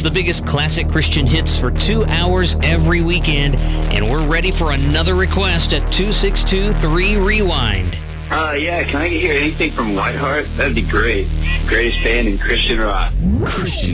the biggest classic Christian hits for 2 hours every weekend, and we're ready for another request at 262-3-REWIND. Yeah, can I hear anything from Whiteheart? That'd be great. Greatest band in Christian rock. Christian